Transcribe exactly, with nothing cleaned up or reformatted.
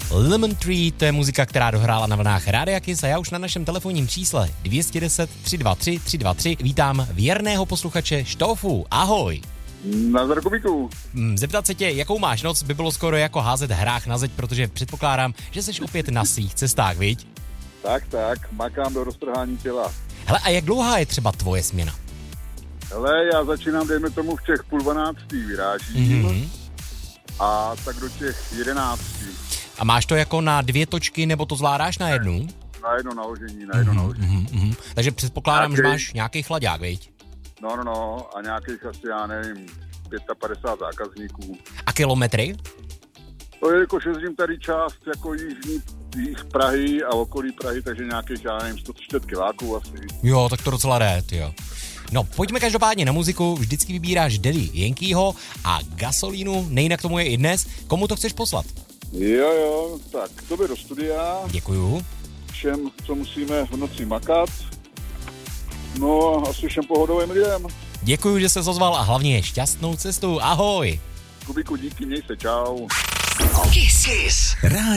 Lemon Tree, to je muzika, která dohrála na vlnách Rádia Kiss a já už na našem telefonním čísle dvě stě deset tři dva tři tři dva tři vítám věrného posluchače Štofu. Ahoj. Nazdar, Kubíku. Zeptat se tě, jakou máš noc, by bylo skoro jako házet hrách na zeď, protože předpokládám, že jsi opět na svých cestách, viď? Tak, tak, makám do roztrhání těla. Hele, a jak dlouhá je třeba tvoje směna? Hele, já začínám, dejme tomu, v těch půl dvanáctý vyrážím mm-hmm. a tak do těch jedenácti. A máš to jako na dvě točky, nebo to zvládáš na jednu? Na jedno naložení, na jedno mm-hmm, naložení. Mm-hmm. Takže předpokládám, nějaký... že máš nějaký chlaďák, viď? No, no, no, a nějakých asi, já nevím, padesát pět zákazníků. A kilometry? To je, jako jezdím tady část jako jižní jich Prahy a okolí Prahy, takže nějakých, já nevím, sto třicet kiláků asi. Jo, tak to docela jde, jo. No, pojďme každopádně na muziku, vždycky vybíráš Daddy Yankeeho a Gasolínu, nejinak tomu je i dnes. Komu to chceš poslat? Jo, jo, tak, tobě do studia. Děkuju. Všem, co musíme v noci makat. No, asi všem pohodovým lidem. Děkuju, že se ozval a hlavně šťastnou cestu. Ahoj. Kubíku, díky, měj se, čau. Kiss. Kiss.